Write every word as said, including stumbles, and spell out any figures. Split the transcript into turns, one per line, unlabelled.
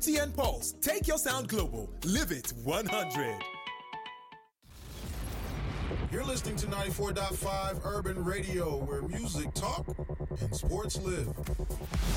T N Pulse. Take your sound global. Live it one hundred.
You're listening to ninety-four point five Urban Radio, where music talk and sports live.